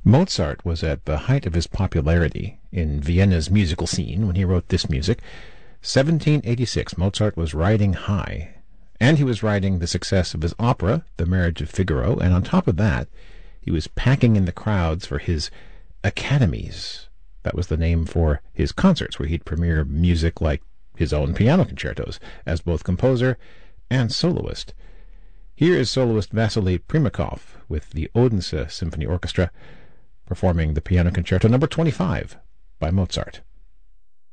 Mozart was at the height of his popularity in Vienna's musical scene when he wrote this music. 1786, Mozart was riding high, and he was riding the success of his opera, The Marriage of Figaro, and on top of that, he was packing in the crowds for his academies. That was the name for his concerts, where he'd premiere music like his own piano concertos, as both composer and soloist. Here is soloist Vasily Primakov with the Odense Symphony Orchestra performing the Piano Concerto No. 25 by Mozart.